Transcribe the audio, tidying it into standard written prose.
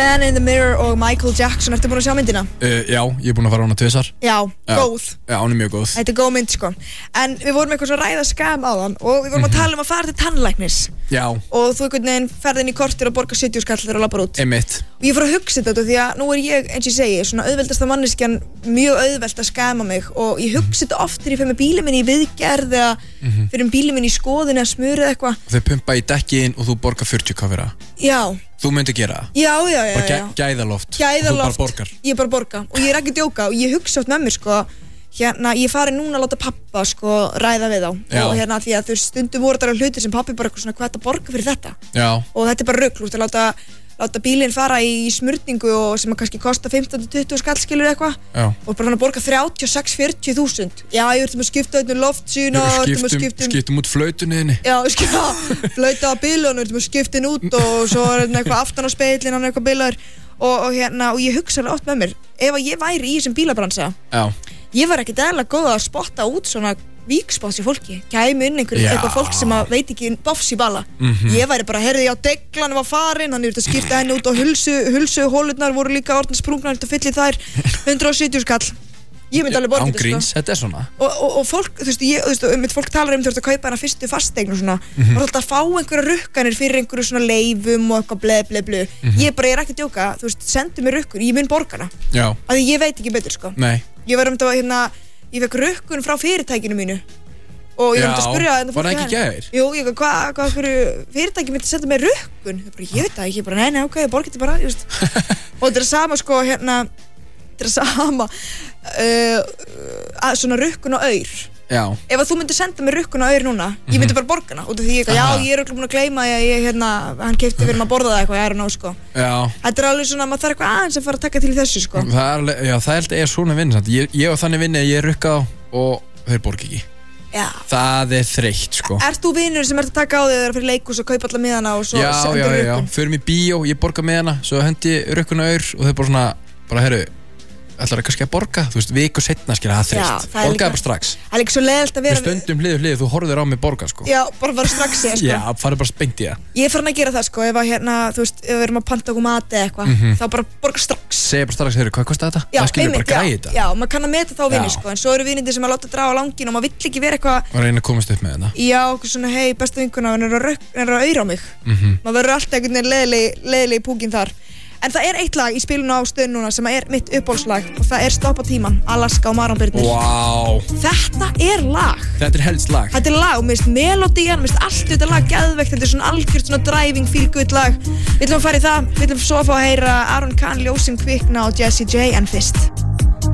Man in the Mirror og Michael Jackson. Ertu búin að sjá myndina? Já, ég er búin að fara á hana 2 svar. Já, góð. Já, hún er mjög góð. Þetta góð mynd, sko. En við vorum eitthvað svo ræða skam áðan og við vorum að tala að fara til tannlæknis. Já. Og þú einhvern veginn ferð inn í kortir og borgar 70 skall þegar þú labbar út. Einmitt. Og ég fór að hugsa þetta því að nú er ég, eins og ég segi, svona auðveldasta manneskjan, mjög auðvelt að skama mig og ég hugsa þetta oft þegar ég fer með bílinn minn í viðgerð eða fyrir bílinn minn í skoðun eða smurð eða eitthvað. Þau pumpa í dekkin og þú borgar 40 kafira. Já. Þú myndir gera það? Já. Bara gæðaloft. Gæðaloft. Þú bara borgar. Ég bara borga og ég er ekki að djóka og ég hugsa oft með mér sko, hérna, ég fari núna að láta pappa sko ræða við þá. Já. Og hérna því að þú stundum voru þetta hlutir sem pappi bara eitthvað svona hvað þetta borga fyrir þetta. Já. Og þetta er bara rugl, þú veist að láta bílinn fara í smurningu og sem að kannski kosta 15-20 skall skilur eitthvað. Já. Og bara hann að borga 36-40.000. Já, ég verðum að skipta um loftsýna, skiptum út flautunniðinni. Já, flauta á bílunum, verðum að skipta út og svo er eitthvað aftan á speilin, hann er eitthvað bílar og hérna, og ég hugsa alveg oft með mér, ef að ég væri í þessum bílabransa, ég var ekki dæðilega góð að spotta út svona víkspots í fólki, kæmi inn eitthvað fólk sem að veit ekki bofs í bala. Ég væri bara, heyrði ég á deglan var farin, hann er út að skipta henni út og hulsu hólurnar voru líka orðin sprungnar út að fylla þær 170 skall. Ég myndi alveg borga þetta, Ángríns, þetta er svona. Og fólk, þú veist, fólk talar þú ert að kaupa hana fyrstu fasteign og svona, og alltaf að fá einhverja rukkanir fyrir einhverju svona leifum og eitthvað ble. Ég er ekki að djóka, þú veist, sendu mér rukkur, ég mun borga hana. Já. Af því ég veit ekki betur, sko. Nei. Ég var ég fekk rukkun frá fyrirtækinu mínu og ég að spyrja var það ekki gær? Jú, hvað fyrir fyrirtæki myndi senda mér rukkun? Ég veit það ekki, bara nei, ok, ég borga þetta bara, just. Og þetta er sama, sko, hérna, þetta er sama svona rukkun og aur. Já. Ef að þú myndir senda mér rukkun og aur núna, ég myndi bara borga hana, út af því ég er örugglega búin að gleyma að ég, hann keypti fyrir maður að borða það eitthvað, ég er sko. Já. Þetta er alveg svona, maður þarf eitthvað aðeins að fara að taka til í þessu, sko. Það er svona vinn, sant? Ég og þannig vinni að ég er rukkað á og þeir borga ekki. Já. Það er þreytt, sko. Ert þú vinur sem ert að taka á þig þegar fyrir leikhús og kaupa alla miðana og svo sendir rukkun? Já, förum í bíó, ég borga miðana, svo hendi rukkun og aur og þeir bara heyrðu, ætlar kannski að borga, þú veist, viku setna skilja það þreytt. Borgaði bara strax. Það er líka svo leiðilegt að vera við stöndum hlið við hlið, þú horfir á mig borga, sko. Já, bara fara strax í það, sko. Já, farið bara spengt í það. Ég er farin að gera það, sko, ef að þú veist, ef við erum að panta okkur mati eða eitthvað, þá bara borga strax. Segja bara strax, heyrðu, hvað kostar þetta? Já, það skilur bara græði þetta. Já, maður kann að meta þá vinni, sko, en svo eru vinnindir sem að láta draga á langinn og maður vill ekki vera eitthvað að reyna að komast upp með þetta. Já, okkur svona, hey, besta vinkuna, hann er að aura á mig. Maður verður alltaf einhvern veginn leiðileg í púkinn þar. En það er eitt lag í spilinu á stöðun núna sem er mitt uppáhaldslag og það er Stoppa tíman, Alaska og Maron Byrnir. Vá! Þetta er lag. Þetta er helst lag. Þetta er lag og mér finnst melodían, mér finnst allt þetta lag geðveikt, þetta er svona algjört svona driving, feel good lag. Við ætlum að fara í það, við ætlum svo að fá að heyra Aron Kahn, Ljósin kvikna og Jessie J en fyrst.